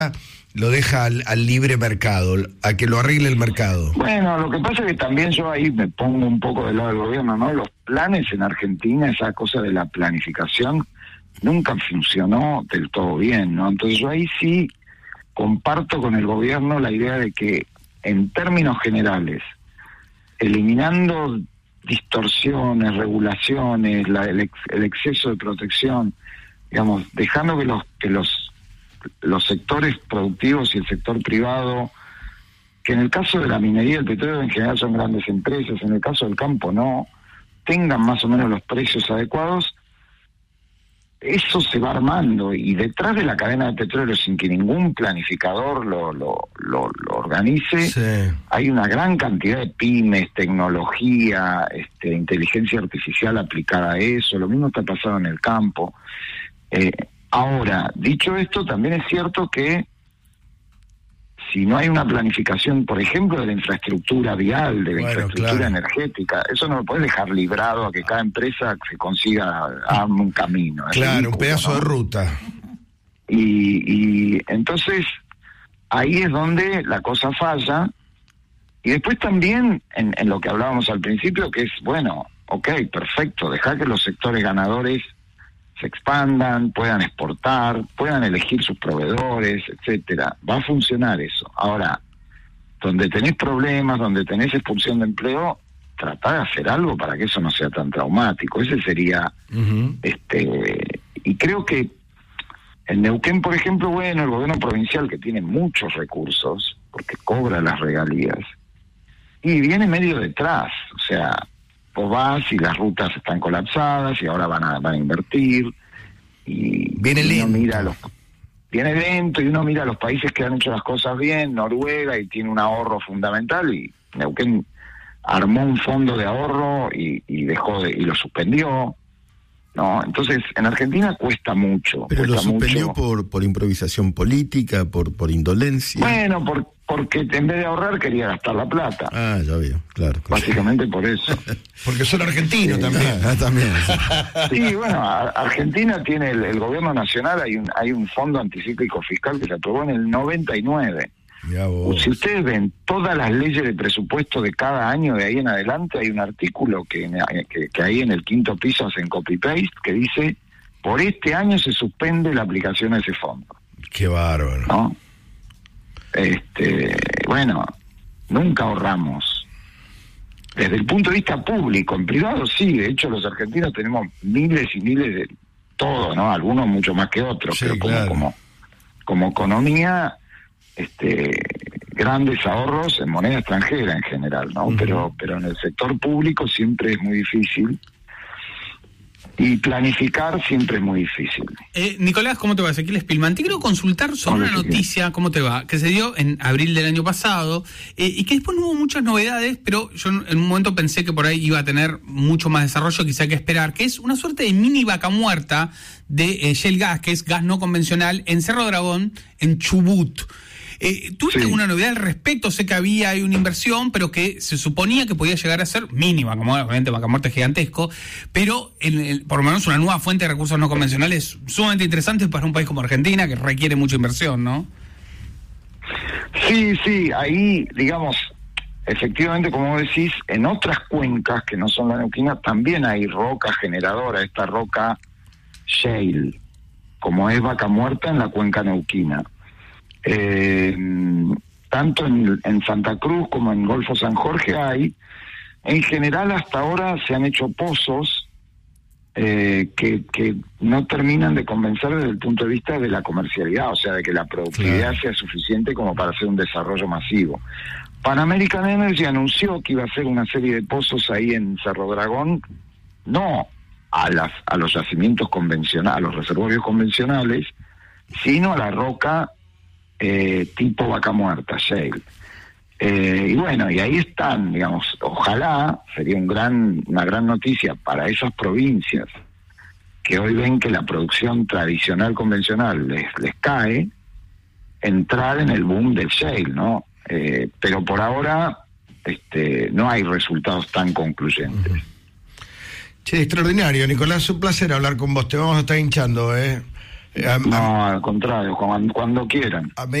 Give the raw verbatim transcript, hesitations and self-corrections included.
lo deja al, al libre mercado, a que lo arregle el mercado? Bueno, lo que pasa es que también yo ahí me pongo un poco del lado del gobierno, ¿no? Los planes en Argentina, esa cosa de la planificación, nunca funcionó del todo bien, ¿no? Entonces yo ahí sí comparto con el gobierno la idea de que, en términos generales, eliminando distorsiones, regulaciones, la, el, ex, el exceso de protección, digamos, dejando que los que los los sectores productivos y el sector privado, que en el caso de la minería y el petróleo en general son grandes empresas, en el caso del campo no, tengan más o menos los precios adecuados, eso se va armando, y detrás de la cadena de petróleo, sin que ningún planificador lo, lo, lo, lo organice, sí, hay una gran cantidad de pymes, tecnología, este, inteligencia artificial aplicada a eso. Lo mismo está pasando en el campo. Eh, ahora, dicho esto, también es cierto que si no hay una planificación, por ejemplo, de la infraestructura vial, de la bueno, infraestructura claro. energética, eso no lo puedes dejar librado a que cada empresa se consiga a un camino. Claro, ridículo, un pedazo ¿no? de ruta. Y, y entonces ahí es donde la cosa falla. Y después también en, en lo que hablábamos al principio, que es, bueno, ok, perfecto, dejar que los sectores ganadores se expandan, puedan exportar, puedan elegir sus proveedores, etcétera. Va a funcionar eso. Ahora, donde tenés problemas, donde tenés expulsión de empleo, tratá de hacer algo para que eso no sea tan traumático. Ese sería, uh-huh. este, y creo que en Neuquén, por ejemplo, bueno, el gobierno provincial, que tiene muchos recursos, porque cobra las regalías, y viene medio detrás, o sea, vos vas y las rutas están colapsadas y ahora van a, van a invertir, y viene lento. Uno mira los, viene lento y uno mira los países que han hecho las cosas bien, Noruega, y tiene un ahorro fundamental, y Neuquén armó un fondo de ahorro y, y dejó de, y lo suspendió, ¿no? Entonces en Argentina cuesta mucho. Pero cuesta lo suspendió mucho. por por improvisación política, por por indolencia. Bueno, por porque en vez de ahorrar quería gastar la plata. Ah, ya veo, claro. Básicamente por eso. Porque son argentinos sí, también. Ah, también. Sí, sí bueno, a, Argentina tiene el, el gobierno nacional, hay un hay un fondo anticíclico fiscal que se aprobó en el noventa y nueve. Si ustedes ven todas las leyes de presupuesto de cada año de ahí en adelante, hay un artículo que, que, que ahí en el quinto piso hacen copy-paste que dice, por este año se suspende la aplicación a ese fondo. Qué bárbaro. ¿No? Este, bueno, nunca ahorramos. Desde el punto de vista público, en privado sí, de hecho los argentinos tenemos miles y miles de todo, ¿no? Algunos mucho más que otros, sí, pero como, claro. como, como economía, este grandes ahorros en moneda extranjera en general, ¿no? Uh-huh. Pero, pero en el sector público siempre es muy difícil. Y planificar siempre es muy difícil. Eh, Nicolás, ¿cómo te va? Ezequiel Spillman. Te quiero consultar sobre una noticia, ¿cómo te va? Que se dio en abril del año pasado, eh, y que después no hubo muchas novedades, pero yo en un momento pensé que por ahí iba a tener mucho más desarrollo, quizá que esperar, que es una suerte de mini vaca muerta de eh, Shell Gas, que es gas no convencional, en Cerro Dragón, en Chubut. Eh, ¿Tuviste sí. alguna novedad al respecto? Sé que había hay una inversión, pero que se suponía que podía llegar a ser mínima, como obviamente vaca muerta es gigantesco, pero en el, por lo menos una nueva fuente de recursos no convencionales sumamente interesante para un país como Argentina, que requiere mucha inversión, ¿no? Sí, sí, ahí, digamos, efectivamente, como decís, en otras cuencas que no son la neuquina, también hay roca generadora, esta roca shale, como es vaca muerta en la cuenca neuquina. Eh, tanto en, en Santa Cruz como en Golfo San Jorge hay. En general hasta ahora se han hecho pozos eh, que, que no terminan de convencer desde el punto de vista de la comercialidad, o sea, de que la productividad claro. sea suficiente como para hacer un desarrollo masivo. Pan American Energy anunció que iba a hacer una serie de pozos ahí en Cerro Dragón, no a las a los yacimientos convencionales, a los reservorios convencionales, sino a la roca Eh, tipo vaca muerta, shale. Eh, y bueno, y ahí están, digamos, ojalá, sería un gran una gran noticia para esas provincias que hoy ven que la producción tradicional convencional les, les cae, entrar en el boom del shale, ¿no? Eh, pero por ahora este no hay resultados tan concluyentes. Che, extraordinario, Nicolás, un placer hablar con vos, te vamos a estar hinchando, ¿eh? Eh, a- No, al contrario, cuando, cuando quieran. a-